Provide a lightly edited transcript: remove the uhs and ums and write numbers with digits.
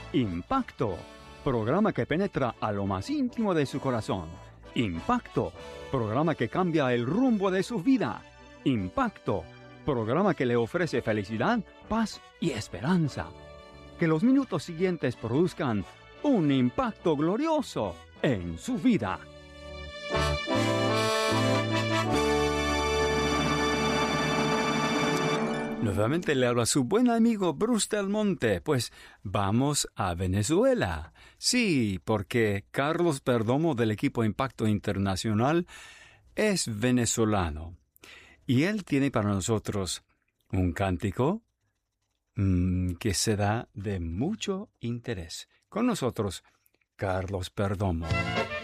Impacto, programa que penetra a lo más íntimo de su corazón. Impacto, programa que cambia el rumbo de su vida. Impacto, programa que le ofrece felicidad, paz y esperanza. Que los minutos siguientes produzcan un impacto glorioso en su vida. Nuevamente le habla su buen amigo Bruce Del Monte. Pues vamos a Venezuela. Sí, porque Carlos Perdomo del equipo Impacto Internacional es venezolano. Y él tiene para nosotros un cántico que será de mucho interés. Con nosotros, Carlos Perdomo.